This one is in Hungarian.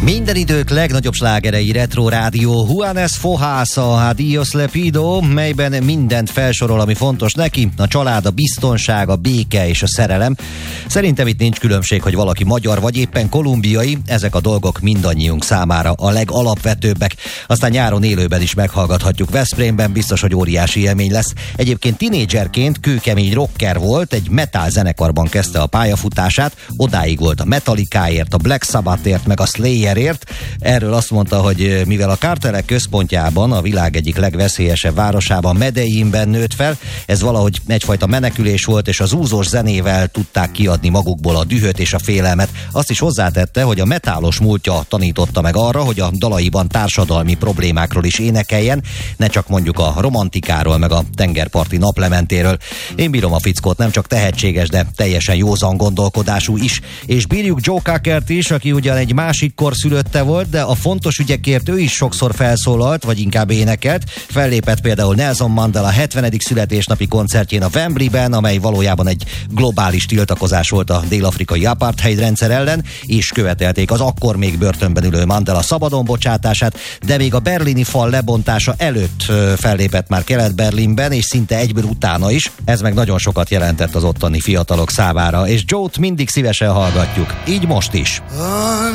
Minden idők legnagyobb slágerei Retro Rádió, Juanes Fohása, Adiós Lepido, melyben mindent felsorol, ami fontos neki, a család, a biztonság, a béke és a szerelem. Szerintem itt nincs különbség, hogy valaki magyar vagy éppen kolumbiai, ezek a dolgok mindannyiunk számára a legalapvetőbbek. Aztán nyáron élőben is meghallgathatjuk Veszprémben, biztos, hogy óriási élmény lesz. Egyébként tinédzserként kőkemény rocker volt, egy metal zenekarban kezdte a pályafutását, odáig volt a Metallicaért, a Black Sabbathért, meg a Slayerért. Erről azt mondta, hogy mivel a kártelek központjában, a világ egyik legveszélyesebb városában, Medellínben nőtt fel, ez valahogy egyfajta menekülés volt, és az úzós zenével tudták kiadni magukból a dühöt és a félelmet. Azt is hozzátette, hogy a metálos múltja tanította meg arra, hogy a dalaiban társadalmi problémákról is énekeljen, ne csak mondjuk a romantikáról, meg a tengerparti naplementéről. Én bírom a fickót, nem csak tehetséges, de teljesen józan gondolkodású is. És bírjuk Joe Cockert is, aki ugyan egy másik kor szülötte volt, de a fontos ügyekért ő is sokszor felszólalt, vagy inkább énekelt. Fellépett például Nelson Mandela 70. születésnapi koncertjén a Wembleyben, amely valójában egy globális tiltakozás volt a dél-afrikai apartheid rendszer ellen, és követelték az akkor még börtönben ülő Mandela szabadon bocsátását, de még a berlini fal lebontása előtt fellépett már Kelet-Berlinben, és szinte egyből utána is. Ez meg nagyon sokat jelentett az ottani fiatalok számára, és Joe-t mindig szívesen hallgatjuk. Így most is.